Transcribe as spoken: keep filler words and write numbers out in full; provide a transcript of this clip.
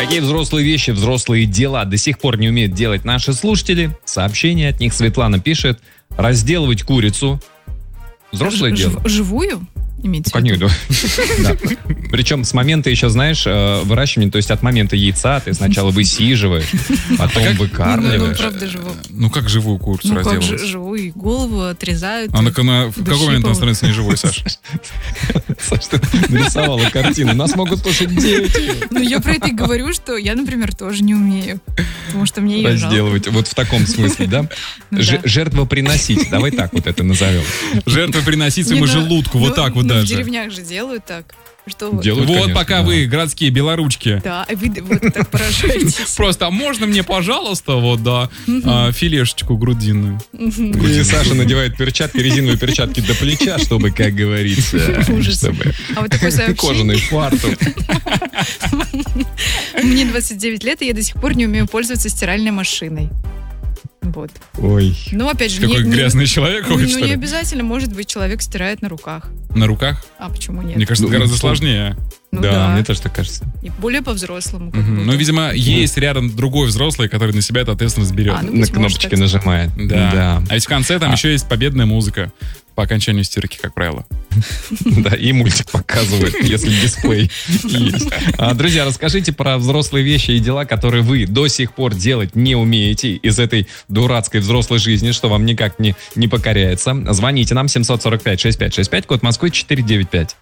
Какие взрослые вещи, взрослые дела до сих пор не умеют делать наши слушатели? Сообщение от них. Светлана пишет: разделывать курицу. Взрослое Ж- дело. Живую? Имеется в виду? Да. Причем с момента еще, знаешь, выращивания, то есть от момента яйца ты сначала высиживаешь, потом Ну, выкармливаешь. правда, живую. Ну как живую курицу Ну, как же разделывать? живую, голову отрезают. А на, на, в какой момент она становится неживой, Саша? Саша, ты нарисовала картину. Нас могут слушать дети. Ну, я про это и говорю, что я, например, тоже не умею. Потому что мне ее жалко. Разделывать. Вот в таком смысле, да? Ж- жертвоприносить. Давай так вот это назовем. Жертвоприносить Не, своему ну, желудку, вот ну, так вот ну, в даже. деревнях же делают так. Что вы? Делают, Вот конечно, пока да. вы, городские белоручки. Да, и вы вот так поражаетесь. Просто, а можно мне, пожалуйста, вот, да, а, филешечку грудинную? И Саша надевает перчатки, резиновые перчатки до плеча, чтобы, как говорится, Ужас. чтобы А вот такой сообщение. кожаный фартук. Мне двадцать девять лет, и я до сих пор не умею пользоваться стиральной машиной. Вот. Ой. Ну, опять же, Какой не, не- грязный человек ну, ходит, ну, что не ли? обязательно, может быть, человек стирает на руках. На руках? А почему нет? Мне кажется, это Ну, гораздо ну, сложнее. Ну Да, да. мне тоже так кажется. И более по-взрослому. как Мгм. будто. Ну, видимо, есть рядом другой взрослый, который на себя эту ответственность берет. А, ну, На быть может, кнопочки так. нажимает. Да. А ведь в конце там А. еще есть победная музыка по окончанию стирки, как правило. Да, и мультик показывает, если дисплей есть. А, друзья, расскажите про взрослые вещи и дела, которые вы до сих пор делать не умеете из этой дурацкой взрослой жизни, что вам никак не, не покоряется. Звоните нам семь сорок пять шестьдесят пять шестьдесят пять, код Москвы четыреста девяносто пять.